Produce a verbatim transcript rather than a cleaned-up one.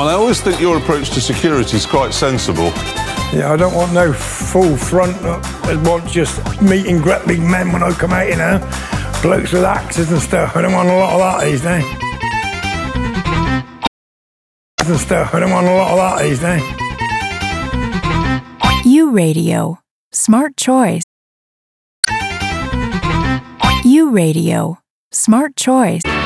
Well, I always think your approach to security is quite sensible. Yeah, I don't want no full front. I want just meeting great big men when I come out, you know. Blokes with axes and stuff. I don't want a lot of that these days. And stuff. I don't want a lot of that these days. U Radio. Smart choice. U Radio. Smart choice.